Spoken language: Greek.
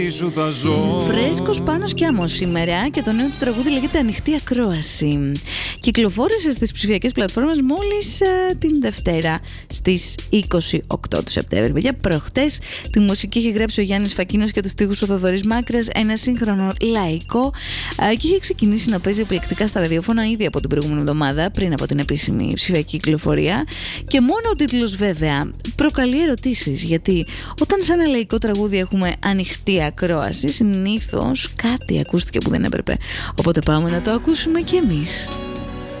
Φρέσκος Πάνος Κιάμος σήμερα και το νέο του τραγούδι λέγεται Ανοιχτή Ακρόαση. Κυκλοφόρησε στις ψηφιακές πλατφόρμες μόλις την Δευτέρα στις 28 του Σεπτέμβρη. Για προχτές τη μουσική είχε γράψει ο Γιάννης Φακίνος και τους στίχους ο Θοδωρής Μάκρας, ένα σύγχρονο λαϊκό, και είχε ξεκινήσει να παίζει επιλεκτικά στα ραδιόφωνα ήδη από την προηγούμενη εβδομάδα, πριν από την επίσημη ψηφιακή κυκλοφορία. Και μόνο ο τίτλος βέβαια προκαλεί ερωτήσεις, γιατί όταν σε ένα λαϊκό τραγούδι έχουμε ανοιχτή ακρόαση, συνήθως κάτι ακούστηκε που δεν έπρεπε. Οπότε πάμε να το ακούσουμε κι εμείς.